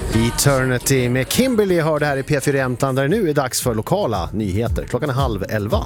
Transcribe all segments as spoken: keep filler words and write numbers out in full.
Eternity med Kimberly hör det här i P fyra Jämtland där det nu är dags för lokala nyheter. Klockan är halv elva.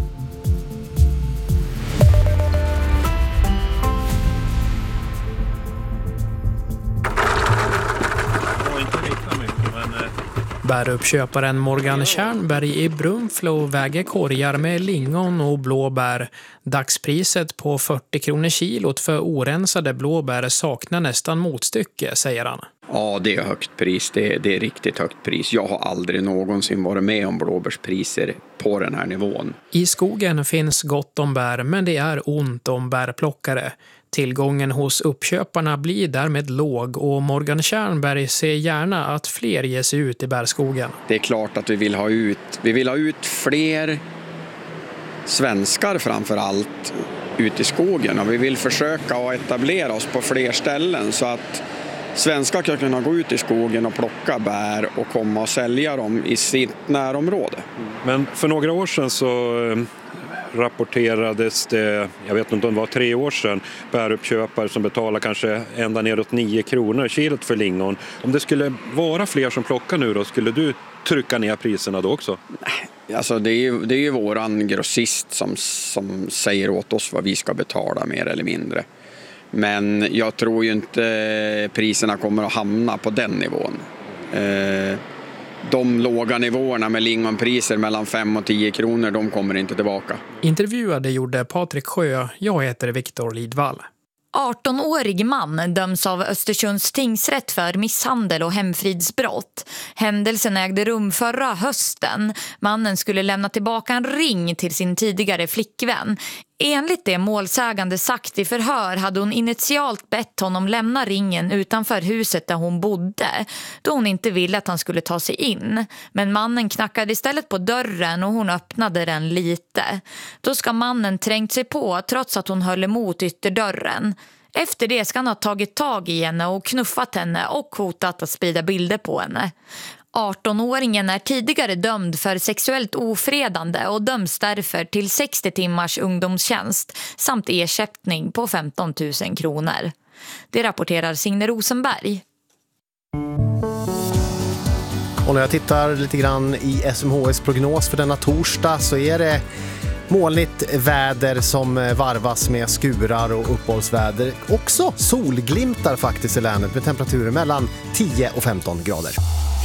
Bäruppköparen Morgan Tjärnberg i Brunflo väger korgar med lingon och blåbär. Dagspriset på fyrtio kronor kilot för orensade blåbär saknar nästan motstycke, säger han. Ja, det är högt pris. Det är, det är riktigt högt pris. Jag har aldrig någonsin varit med om blåbärspriser på den här nivån. I skogen finns gott om bär, men det är ont om bärplockare. Tillgången hos uppköparna blir därmed låg och Morgan Tjärnberg ser gärna att fler ger sig ut i bärskogen. Det är klart att vi vill ha ut, vi vill ha ut fler svenskar framför allt ut i skogen. Och vi vill försöka att etablera oss på fler ställen så att svenskar kan kunna gå ut i skogen och plocka bär och komma och sälja dem i sitt närområde. Men för några år sedan så rapporterades det, jag vet inte om det var tre år sedan, bäruppköpare som betalar kanske ända neråt nio kronor kilot för lingon. Om det skulle vara fler som plockar nu då, skulle du trycka ner priserna då också? Nej, alltså det är ju, det är ju våran grossist som, som säger åt oss vad vi ska betala mer eller mindre. Men jag tror ju inte priserna kommer att hamna på den nivån. Eh, de låga nivåerna med lingonpriser mellan fem och tio kronor, de kommer inte tillbaka. Intervjuade gjorde Patrik Sjö, jag heter Viktor Lidvall. arton-årig man döms av Östersunds tingsrätt för misshandel och hemfridsbrott. Händelsen ägde rum förra hösten. Mannen skulle lämna tillbaka en ring till sin tidigare flickvän. Enligt det målsägande sagt i förhör hade hon initialt bett honom lämna ringen utanför huset där hon bodde, då hon inte ville att han skulle ta sig in. Men mannen knackade istället på dörren och hon öppnade den lite. Då ska mannen trängt sig på trots att hon höll emot ytterdörren. Efter det ska han ha tagit tag i henne och knuffat henne och hotat att sprida bilder på henne. arton-åringen är tidigare dömd för sexuellt ofredande och döms därför till sextio timmars ungdomstjänst samt ersättning på femton tusen kronor. Det rapporterar Signe Rosenberg. Och när jag tittar lite grann i S M H S prognos för denna torsdag så är det molnigt väder som varvas med skurar och uppehållsväder. Också solglimtar faktiskt i länet med temperaturer mellan tio och femton grader.